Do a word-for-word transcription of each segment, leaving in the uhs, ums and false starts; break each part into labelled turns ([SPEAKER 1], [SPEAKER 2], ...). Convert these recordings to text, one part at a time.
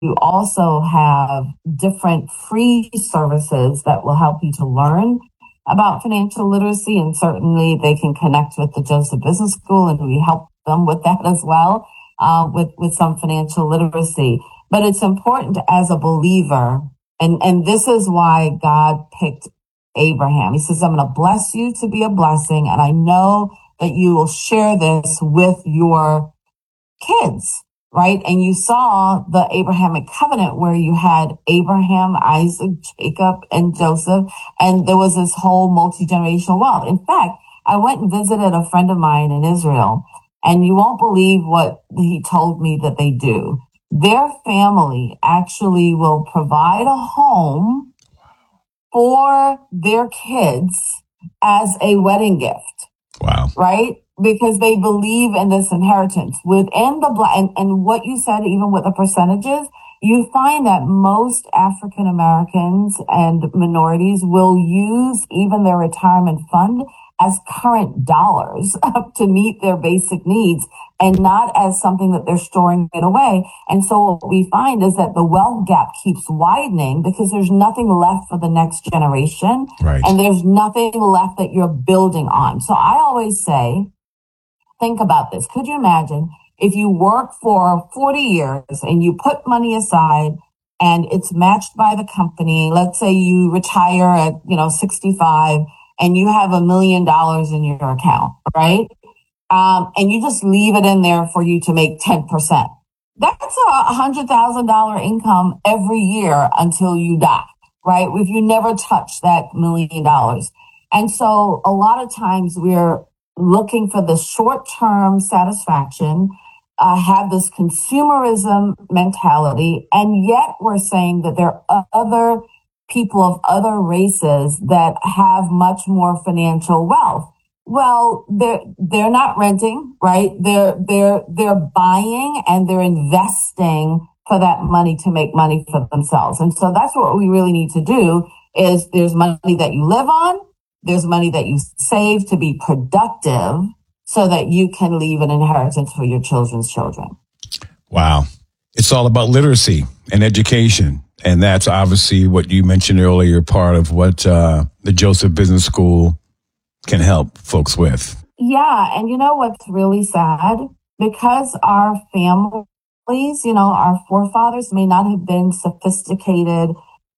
[SPEAKER 1] you also have different free services that will help you to learn about financial literacy. And certainly they can connect with the Joseph Business School, and we help them with that as well, uh, with, with some financial literacy. But it's important as a believer, and, and this is why God picked Abraham. He says, I'm going to bless you to be a blessing, and I know that you will share this with your kids, right? And you saw the Abrahamic covenant where you had Abraham, Isaac, Jacob, and Joseph, and there was this whole multi-generational wealth. In fact, I went and visited a friend of mine in Israel, and you won't believe what he told me that they do. Their family actually will provide a home for their kids as a wedding gift.
[SPEAKER 2] Wow.
[SPEAKER 1] Right? Because they believe in this inheritance within the black, and, and what you said, even with the percentages, you find that most African Americans and minorities will use even their retirement fund as current dollars to meet their basic needs, and not as something that they're storing it away. And so what we find is that the wealth gap keeps widening because there's nothing left for the next generation.
[SPEAKER 2] Right.
[SPEAKER 1] And there's nothing left that you're building on. So I always say, think about this. Could you imagine if you work for forty years and you put money aside and it's matched by the company? Let's say you retire at, you know, sixty-five and you have a million dollars in your account, right? Um, and you just leave it in there for you to make ten percent. That's a one hundred thousand dollars income every year until you die, right? If you never touch that million dollars. And so a lot of times we're looking for the short-term satisfaction, uh, have this consumerism mentality, and yet we're saying that there are other people of other races that have much more financial wealth. Well, they're they're not renting, right? They're they're they're buying and they're investing for that money to make money for themselves. And so that's what we really need to do. Is there's money that you live on. There's money that you save to be productive so that you can leave an inheritance for your children's children.
[SPEAKER 2] Wow. It's all about literacy and education. And that's obviously what you mentioned earlier, part of what uh, the Joseph Business School can help folks with.
[SPEAKER 1] Yeah. And you know what's really sad? Because our families, you know, our forefathers may not have been sophisticated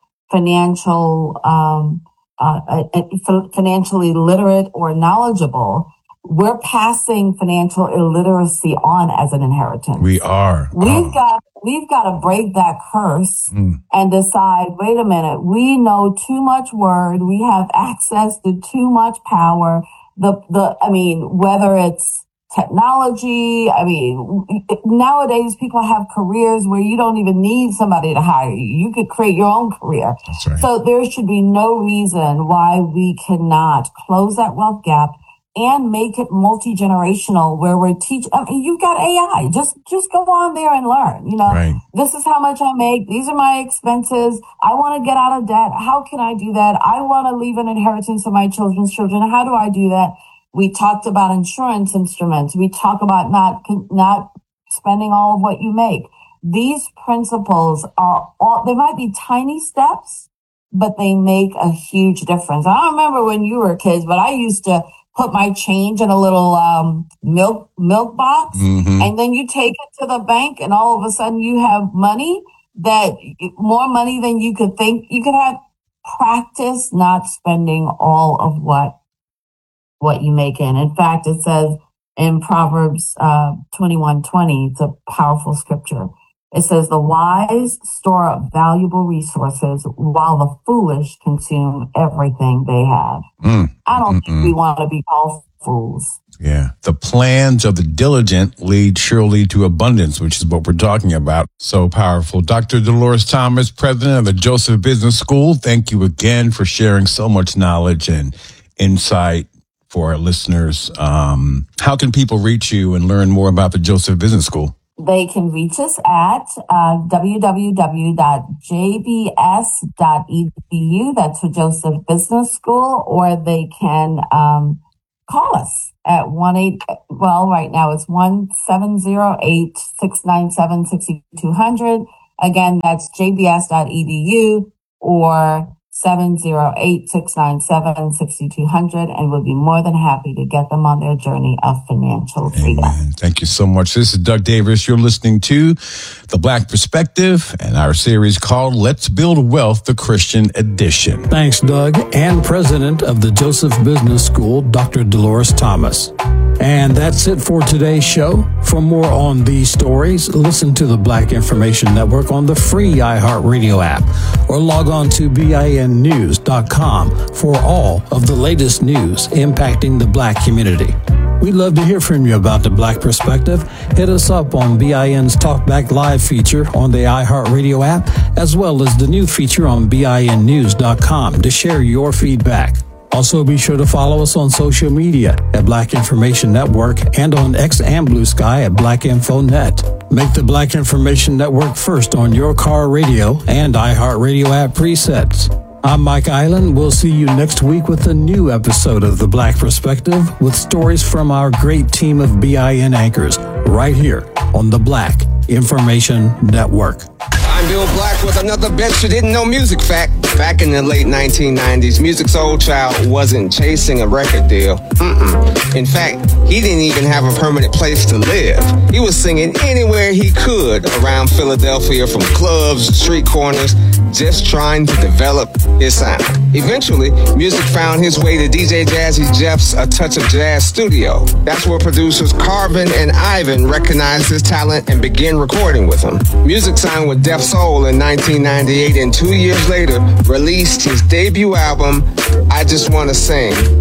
[SPEAKER 1] financial um Uh, uh, financially literate or knowledgeable, we're passing financial illiteracy on as an inheritance.
[SPEAKER 2] We are.
[SPEAKER 1] We've
[SPEAKER 2] oh.
[SPEAKER 1] got we've got to break that curse
[SPEAKER 2] mm.
[SPEAKER 1] and decide, wait a minute, we know too much word, we have access to too much power. The the I mean, whether it's technology, I mean, nowadays people have careers where you don't even need somebody to hire you. You could create your own career.
[SPEAKER 2] That's right.
[SPEAKER 1] So there should be no reason why we cannot close that wealth gap and make it multi-generational, where we're teaching. I mean, you've got A I. Just just go on there and learn. You know,
[SPEAKER 2] right.
[SPEAKER 1] This is how much I make. These are my expenses. I want to get out of debt. How can I do that? I want to leave an inheritance for my children's children. How do I do that? We talked about insurance instruments. We talk about not not spending all of what you make. These principles are all, they might be tiny steps, but they make a huge difference. I don't remember when you were kids, but I used to put my change in a little um, milk milk box,
[SPEAKER 2] mm-hmm.
[SPEAKER 1] and then you take it to the bank, and all of a sudden you have money that more money than you could think you could have. Practice not spending all of what what you make in. In fact, it says in Proverbs uh, twenty-one twenty, it's a powerful scripture. It says, the wise store up valuable resources while the foolish consume everything they have.
[SPEAKER 2] Mm.
[SPEAKER 1] I don't
[SPEAKER 2] Mm-mm.
[SPEAKER 1] think we want to be called fools.
[SPEAKER 2] Yeah. The plans of the diligent lead surely to abundance, which is what we're talking about. So powerful. Doctor Dolores Thomas, president of the Joseph Business School, thank you again for sharing so much knowledge and insight for our listeners. Um, how can people reach you and learn more about the Joseph Business School?
[SPEAKER 1] They can reach us at uh, w w w dot j b s dot e d u. That's for Joseph Business School, or they can um, call us at one eight. Well, right now it's one seven zero eight six nine seven six two zero zero. Again, that's j b s dot e d u or seven zero eight, six nine seven, six two zero zero, and we'll be more than happy to get them on their journey of financial freedom.
[SPEAKER 2] Amen. Thank you so much. This is Doug Davis. You're listening to The Black Perspective and our series called Let's Build Wealth, the Christian Edition.
[SPEAKER 3] Thanks, Doug, and President of the Joseph Business School, Doctor Dolores Thomas. And that's it for today's show. For more on these stories, listen to the Black Information Network on the free iHeartRadio app or log on to B I N news dot com for all of the latest news impacting the Black community. We'd love to hear from you about the Black Perspective. Hit us up on B I N's Talkback Live feature on the iHeartRadio app, as well as the new feature on B I N news dot com to share your feedback. Also, be sure to follow us on social media at Black Information Network and on X and Blue Sky at Black Info Net. Make the Black Information Network first on your car radio and iHeartRadio app presets. I'm Mike Island. We'll see you next week with a new episode of The Black Perspective with stories from our great team of B I N anchors right here on the Black Information Network.
[SPEAKER 4] I'm Bill Black with another Bet You Didn't Know music fact. Back in the late nineteen nineties, Music Soul Child wasn't chasing a record deal. Mm-mm. In fact, he didn't even have a permanent place to live. He was singing anywhere he could around Philadelphia, from clubs to street corners, just trying to develop his sound. Eventually, music found his way to D J Jazzy Jeff's A Touch of Jazz studio. That's where producers Carvin and Ivan recognized his talent and began recording with him. Music signed with Def Soul in nineteen ninety-eight, and two years later released his debut album, I Just Wanna Sing.